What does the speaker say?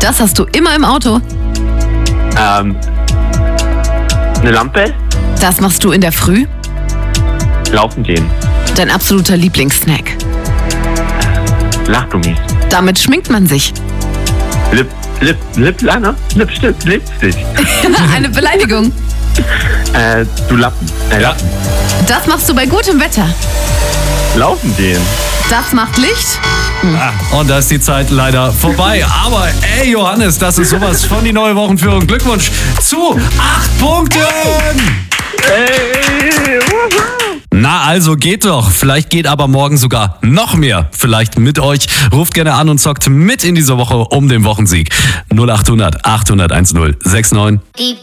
Das hast du immer im Auto. Eine Lampe? Das machst du in der Früh. Laufen gehen. Dein absoluter Lieblingssnack. Lachgummis. Damit schminkt man sich. Lipliner? Lipstift. Eine Beleidigung. Du Lappen. Lappen. Das machst du bei gutem Wetter. Laufen gehen. Das macht Licht. Und da ist die Zeit leider vorbei. Aber ey, Johannes, das ist sowas von die neue Wochenführung. Glückwunsch zu 8 Punkten. Hey, Na also geht doch. Vielleicht geht aber morgen sogar noch mehr. Vielleicht mit euch. Ruft gerne an und zockt mit in dieser Woche um den Wochensieg. 0800 800 1069.